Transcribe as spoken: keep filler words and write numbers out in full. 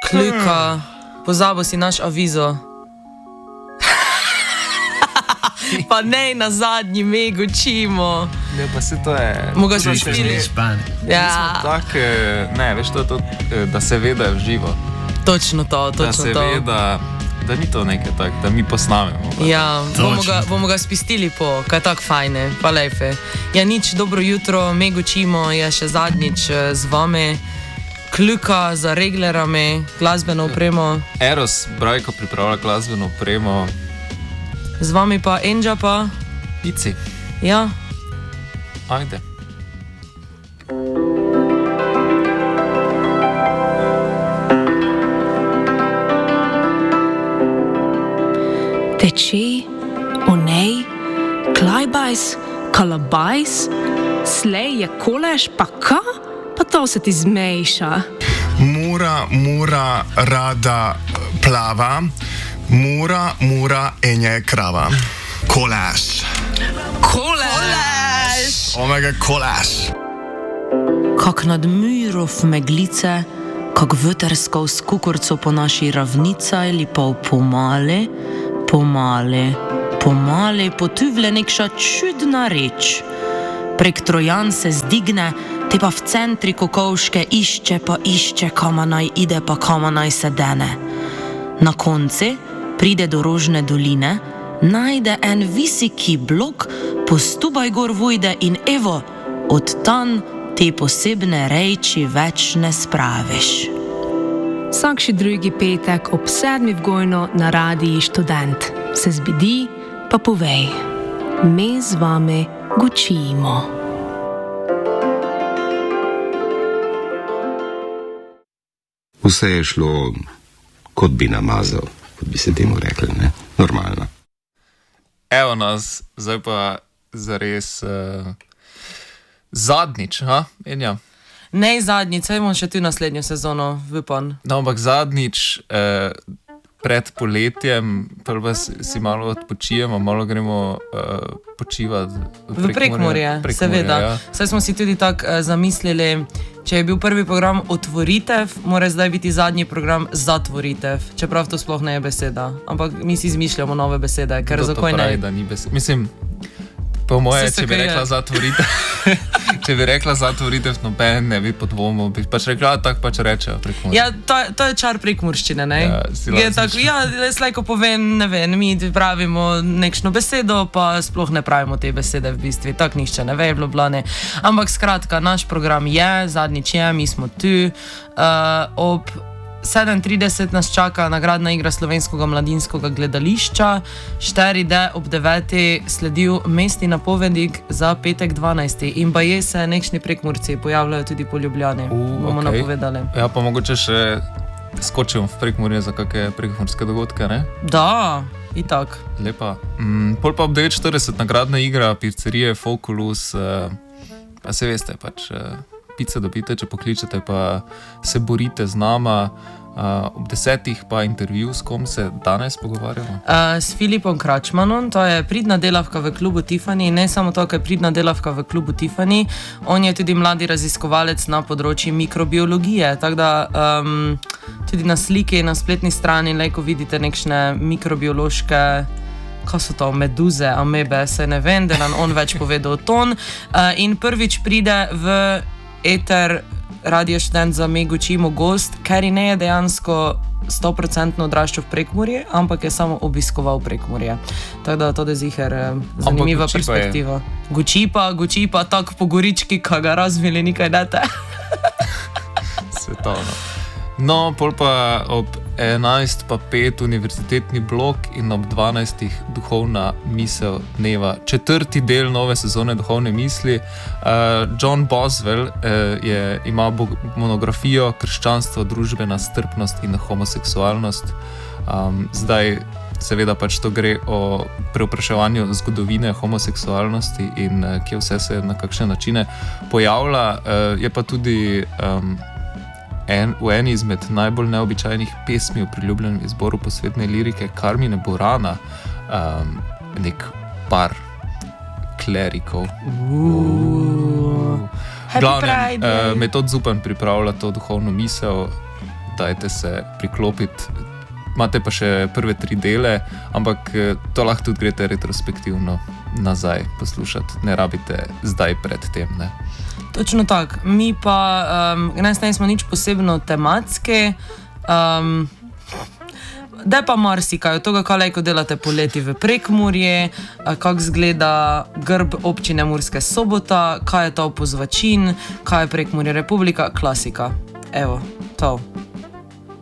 Kljuka, pozabil si naš avizo. Pa ne na zadnji megu čimo. Ne, pa se to je... Moga smo spili. Ja. Tak, ne, veš, to je to, da se ve, da je v živo. Točno to, točno to. Da se to. ve, da, da ni to nekaj tak, da mi posnamemo. Ja, bomo ga, bomo ga spistili po, kaj tak fajne, pa lepe. Ja, nič, dobro jutro, megu čimo, je še zadnjič z vami. Kljuka za reglerami, glasbeno opremo. Eros, Brajko pripravlja glasbeno opremo. Z vami pa Enđa pa... Ici. Ja. Ajde. Teči, onej, klajbajs, kalabajs, slej je kolež, pa ka? Pa to se ti zmejša. Mura, mura, rada plava, mura, mura, enje krava. Kolež. Kolež! Omega kolež. Kak nad myrov meglice, kak vetersko s kukurco po naši ravnica ali pa pomale, pomale, pomale potuvle nekša čudna reč. Prek Trojan se zdigne, te pa v centri kokovške išče pa išče, kama naj ide pa kama naj se dene. Na konci pride do Rožne doline, najde en visiki blok, postubaj gor vojde in evo, od tam te posebne reči več ne spraviš. Vsakši drugi petek ob sedmi v Gojno na radiji Študent. Se zbidi, pa povej. Me z vami gučimo. Vse je šlo, kot bi namazal, kot bi se temu rekli, ne? Normalno. Evo nas, zdaj pa zares uh, zadnjič, ha, Enja? Ne zadnjič, saj imam še tu naslednjo sezono, upam. No, ampak zadnjič eh, pred poletjem, prvo si malo odpočijemo, malo gremo eh, počivati v Prekmurje, seveda. Ja. Saj smo si tudi tako eh, zamislili, če je bil prvi program Otvoritev, mora zdaj biti zadnji program Zatvoritev, čeprav to sploh ne je beseda. Ampak mi si izmišljamo nove besede, ker zakaj ne? Pravi, da ni beseda. Mislim, po moje, če bi rekla zatvoritev, če bi rekla zatvoritev, noben ne bi podvomil, bi pač rekla, tako pač rečejo Prekmurje. Ja, to, to je čar prekmurščine, ne? Ja, si lahko tako, ja, slejko povem, ne vem, mi pravimo nekšno besedo, pa sploh ne pravimo te besede v bistvu, tako nišče ne ve v Ljubljani. Ampak skratka, naš program je, zadnjič je, mi smo tu, uh, ob sedem trideset nas čaka nagradna igra Slovenskega mladinskega gledališča, štiri de ob deveti sledil mestni napovednik za petek dvanajsti in baje se nekšni Prekmurci pojavljajo tudi po Ljubljani, uh, bomo okay. napovedali. Ja, pa mogoče še skočim v Prekmurje za kakšne prekmurske dogodke, ne? Da, itak. Lepa. Mm, pol pa ob devet štirideset nagradna igra pizzerije Foculus, uh, pa se veste, pač uh, pice dobite, če pokličete, pa se borite z nama. Uh, ob desetih pa intervju, s kom se danes pogovarjamo? Uh, s Filipom Kračmanom, to je pridna delavka v klubu Tiffany, ne samo to, ker je pridna delavka v klubu Tiffany, on je tudi mladi raziskovalec na področju mikrobiologije, tako da um, tudi na sliki na spletni strani lahko vidite nekšne mikrobiološke, kaj so to, meduze, amebe, se ne vem, da nam on več povedal o ton. Uh, in prvič pride v eter Radio Študent za Me gučimo gost, ker ne je dejansko sto procentno odraščal v Prekmurje, ampak je samo obiskoval Prekmurje. Tako da to je ziher zanimiva perspektiva. Guči pa, guči pa tako po gorički, ka ga razvili nekaj dete. Svetovno. No, pol pa ob enajst pa pet univerzitetni blok in ob dvanajstih duhovna misel dneva. Četrti del nove sezone duhovne misli. Uh, John Boswell uh, je, ima monografijo Krščanstvo, družbena strpnost in homoseksualnost. Um, zdaj seveda pač to gre o preopraševanju zgodovine homoseksualnosti in uh, kje vse se na kakšne načine pojavlja. Uh, je pa tudi um, En, v eni izmed najbolj neobičajnih pesmi v priljubljenem izboru posvetne lirike Carmine Burana um, nek par klerikov. Uh, Glavnem, uh, Metod Zupan pripravlja to duhovno misel, dajte se priklopiti. Imate pa še prve tri dele, ampak to lahko tudi greste retrospektivno nazaj poslušati. Ne rabite zdaj pred tem, ne. Točno tako. Mi pa um, ne smo nič posebno tematske. Um, Da pa marsikaj, od tega, kaj lejko delate poleti v Prekmurje, kako zgleda grb občine Murske Sobota, kaj je to pozvačin, kaj je Prekmurje Republika, klasika. Evo, to.